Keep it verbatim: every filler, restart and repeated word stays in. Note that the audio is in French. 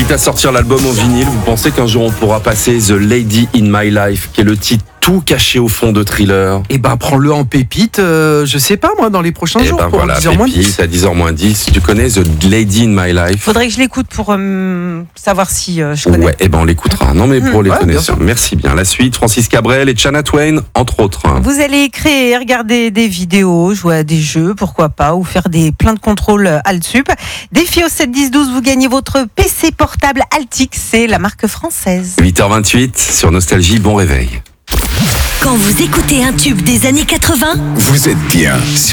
quitte à sortir l'album au vinyle, vous pensez qu'un jour on pourra passer The Lady in My Life, qui est le titre tout caché au fond de Thriller? Eh ben, prends-le en pépite, euh, je sais pas moi, dans les prochains Et jours. ben pour voilà, dix heures moins dix. pépite à dix heures moins dix. Tu connais The Lady in My Life? Faudrait que je l'écoute pour euh, savoir si euh, je connais. Ouais, et ben on l'écoutera. Non mais pour Mmh, les ouais, connaisseurs. bien sûr. Merci bien. La suite, Francis Cabrel et Shania Twain, entre autres. Vous allez créer, regarder des vidéos, jouer à des jeux, pourquoi pas, ou faire des plein de contrôles Altsup. Défi au sept dix douze, vous gagnez votre P C portable Altix, c'est la marque française. huit heures vingt-huit sur Nostalgie, bon réveil. Quand vous écoutez un tube des années quatre-vingts, Vous êtes bien.